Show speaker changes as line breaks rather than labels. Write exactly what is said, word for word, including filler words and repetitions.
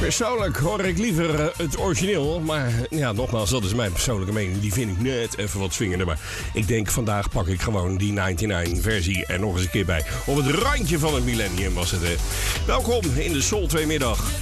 Persoonlijk hoor ik liever uh, het origineel. Maar ja, nogmaals, dat is mijn persoonlijke mening. Die vind ik net even wat swingender. Maar ik denk, vandaag pak ik gewoon die negenennegentig versie er nog eens een keer bij. Op het randje van het millennium was het. Hè. Welkom in de Soul twee middag.